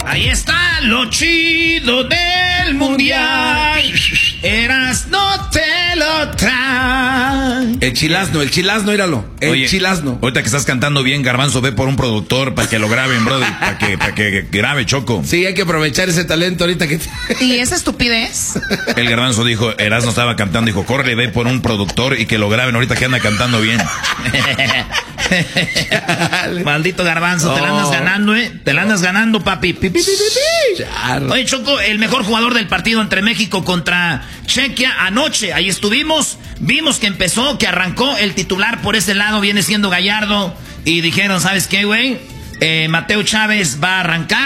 Ahí está lo chido del mundial. Eras no te lo trae. El chilazno, míralo. El chilazno. Ahorita que estás cantando bien, Garbanzo, ve por un productor para que lo graben, brother. Para que grabe, Choco. Sí, hay que aprovechar ese talento ahorita que... ¿Y esa estupidez? El Garbanzo dijo, Erasmo estaba cantando, dijo, córrele, ve por un productor y que lo graben ahorita que anda cantando bien. Maldito Garbanzo, te la andas ganando, Te la andas ganando, papi. Oye, Choco, el mejor jugador del partido entre México contra Chequia anoche. Ahí estuvimos, vimos que empezó, que arrancó. El titular por ese lado viene siendo Gallardo. Y dijeron, ¿sabes qué, güey? Mateo Chávez va a arrancar.